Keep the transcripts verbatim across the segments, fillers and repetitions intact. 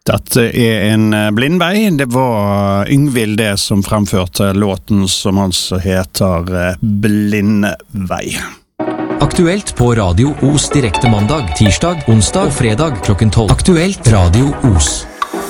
Dette er en blindvei. Det var Yngvild det som fremførte låten som altså heter Blindvei. Aktuelt på Radio Os direkte mandag, tirsdag, onsdag og fredag klokken tolv. Aktuelt Radio Os.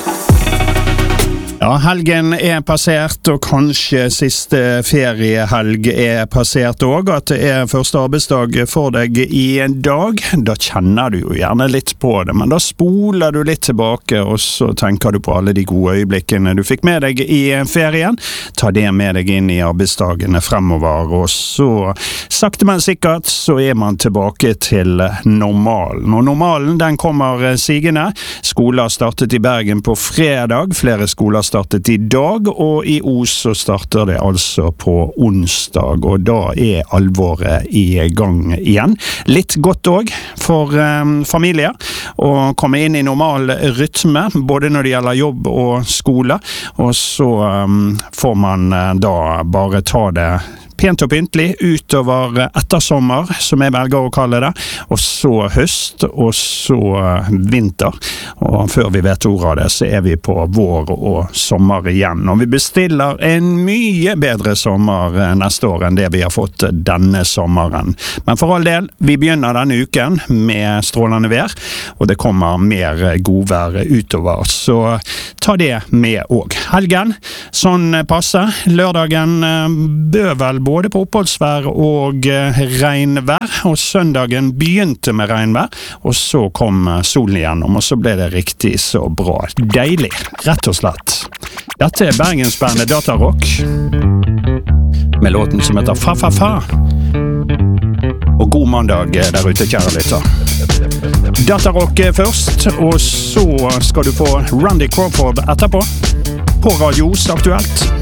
Ja, helgen er passert, og kanskje siste feriehelg er passert også, at det er første arbeidsdag for deg i en dag. Da kjenner du jo gjerne litt på det, men da spoler du litt tilbake, og så tenker du på alle de gode øyeblikkene du fikk med deg i ferien. Ta det med deg inn i arbeidsdagene fremover, og så sakte men sikkert så er man tilbake til normalen. Og normalen, den kommer sigende. Skoler startet i Bergen på fredag, flere skoler startet i dag, og i Os så starter det altså på onsdag, og da er alvoret i gang igjen. Litt godt også for um, familier å komme inn i normal rytme, både når det gjelder jobb og skole, og så um, får man uh, da bare ta det pent og pyntelig utover ettersommer, som jeg velger å kalle det, og så høst, og så vinter. Og før vi vet ordet av det, så er vi på vår og sommer igjen. Og vi bestiller en mye bedre sommer neste år enn det vi har fått denne sommeren. Men for all del, vi begynner denne uken med strålende vær, og det kommer mer godvær utover. Så ta det med også. Helgen, sånn passer. Lørdagen bør vel både på oppholdsvær og regnvær, og søndagen begynte med regnvær, og så kom solen igjennom, og så ble det riktig så bra. Deilig, rett og slett. Dette er Bergensbandet Datarock, med låten som heter Fa Fa Fa. Og god mandag der ute, kjære lytter. Datarock først, og så skal du få Randy Crawford etterpå, på Radio Os Aktuelt.